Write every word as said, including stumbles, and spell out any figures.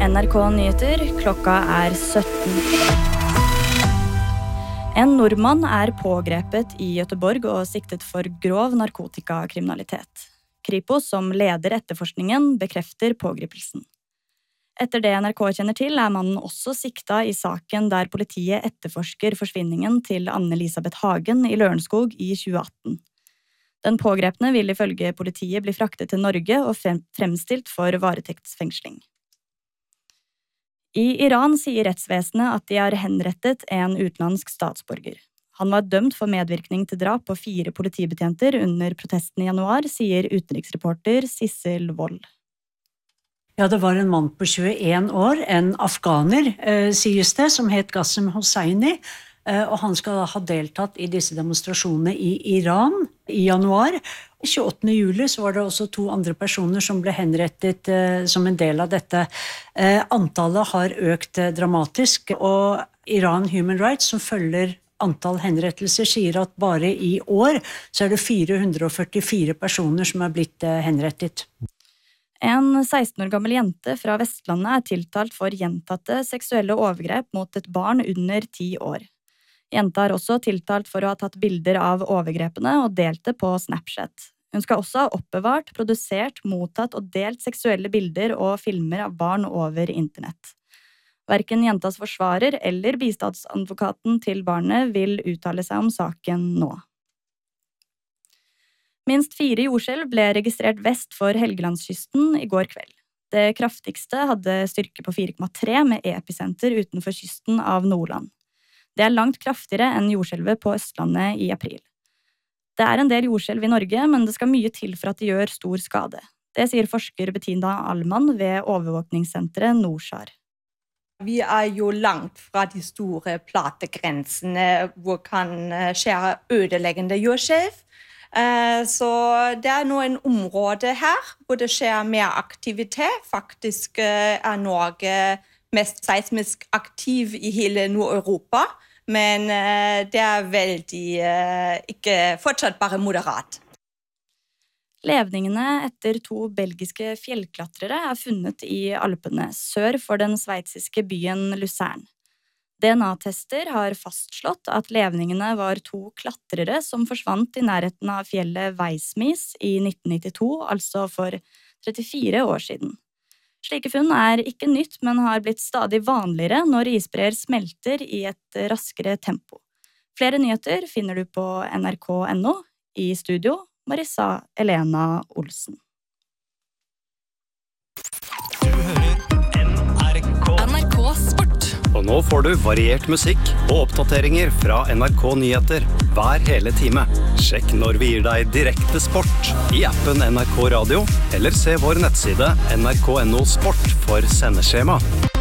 N R K Nyheter, klokka er sytten. En nordmann er pågrepet i Göteborg og siktet for grov narkotikakriminalitet. Kripos, som leder etterforskningen, bekrefter pågripelsen. Etter det N R K kjenner til, er mannen også sikta i saken der politiet etterforsker forsvinningen til Anne-Elisabeth Hagen i Lørenskog i tjue atten. Den pågrepne vil ifølge politiet bli fraktet til Norge og fremstilt for varetektsfengsling. I Iran sier rettsvesenet at de har henrettet en utenlandsk statsborger. Han var dømt for medvirkning til drap på fire politibetjenter under protesten i januar, sier utenriksreporter Sissel Wold. Ja, det var en mann på tjueen år, en afghaner, eh, sies det, som het Qasem Hosseini, eh, og han skal ha deltatt i disse demonstrasjonene i Iran i januar. tjueåttende juli så var det også to andre personer som ble henrettet eh, som en del av dette. Eh, antallet har økt eh, dramatisk, og Iran Human Rights, som følger antall henrettelser, sier at bare i år så er det fire hundre og førtifire personer som er blitt eh, henrettet. En seksten år gammel jente fra Vestlandet er tiltalt for gjentatte seksuelle overgrep mot et barn under ti år. Jenta er også tiltalt for å ha tatt bilder av overgrepene og delt det på Snapchat. Hun skal også ha oppbevart, produsert, mottatt og delt seksuelle bilder og filmer av barn over internett. Hverken jentas forsvarer eller bistandsadvokaten til barnet vil uttale seg om saken nå. Minst fire jordskjelv ble registrert vest for Helgelandskysten i går kveld. Det kraftigste hadde styrke på fire komma tre med episenter utenfor kysten av Nordland. Det er langt kraftigere enn jordskjelvet på Østlandet i april. Det er en del jordskjelv i Norge, men det skal mye til for at det gjør stor skade. Det sier forsker Bettina Allmann ved overvåkningssenteret Norsar. Vi er jo langt fra de store plategrensene hvor kan skjære ødeleggende jordskjelv. Så det er nå en område her hvor det skjer mer aktivitet. Faktisk er Norge mest seismisk aktiv i hele Nord-Europa, men det er veldig ikke fortsatt bare moderat. Levningene etter to belgiske fjellklatrere er funnet i Alpene, sør for den sveitsiske byen Luzern. D N A-tester har fastslått at levningene var to klatrere som forsvant i nærheten av fjellet Weissmies i nitten nittito, altså for trettifire år siden. Slike funn er ikke nytt, men har blitt stadig vanligere når isbreer smelter i et raskere tempo. Flere nyheter finner du på N R K punktum N O. I studio, Marissa Elena Olsen. Du hører N R K. N R K Sport. Og nå får du variert musikk og oppdateringer fra N R K Nyheter hver hele time. Sjekk når vi gir deg direkte sport i appen N R K Radio, eller se vår nettside N R K punktum N O Sport for sendeskjema.